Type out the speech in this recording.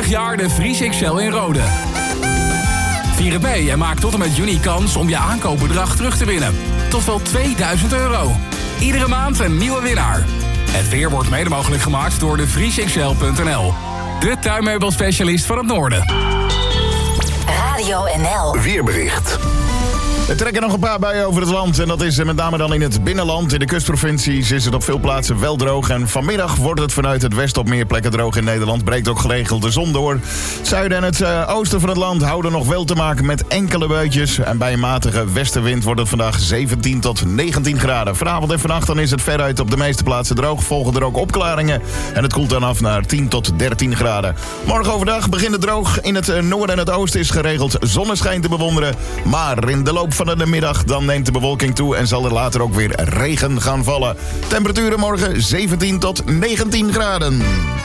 20 jaar de Vries XL in Rode. Vier het mee en maak tot en met juni kans om je aankoopbedrag terug te winnen. Tot wel €2000. Iedere maand een nieuwe winnaar. Het weer wordt mede mogelijk gemaakt door de vriesxl.nl. De tuinmeubelspecialist van het noorden. Radio NL. Weerbericht. Er trekken nog een paar buien over het land en dat is met name dan in het binnenland. In de kustprovincies is het op veel plaatsen wel droog. En vanmiddag wordt het vanuit het westen op meer plekken droog in Nederland. Breekt ook geregeld de zon door. Het zuiden en het oosten van het land houden nog wel te maken met enkele buitjes. En bij een matige westenwind wordt het vandaag 17 tot 19 graden. Vanavond en vannacht dan is het veruit op de meeste plaatsen droog. Volgen er ook opklaringen. En het koelt dan af naar 10 tot 13 graden. Morgen overdag begint het droog. In het noorden en het oosten is geregeld zonneschijn te bewonderen. Maar in de loop van de middag dan neemt de bewolking toe en zal er later ook weer regen gaan vallen. Temperaturen morgen 17 tot 19 graden.